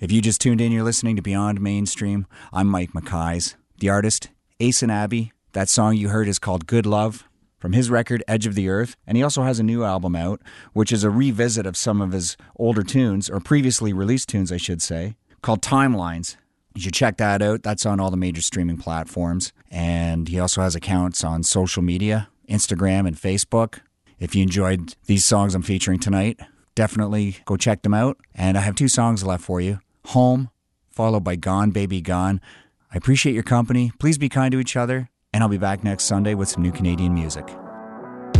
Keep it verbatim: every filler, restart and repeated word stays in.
If you just tuned in, you're listening to Beyond Mainstream. I'm Mike McKays. The artist, Ace and Abby. That song you heard is called Good Love, from his record Edge of the Earth. And he also has a new album out, which is a revisit of some of his older tunes, or previously released tunes, I should say, called Timelines. You should check that out. That's on all the major streaming platforms. And he also has accounts on social media, Instagram and Facebook. If you enjoyed these songs I'm featuring tonight, definitely go check them out. And I have two songs left for you. Home, followed by Gone Baby Gone. I appreciate your company. Please be kind to each other. And I'll be back next Sunday with some new Canadian music.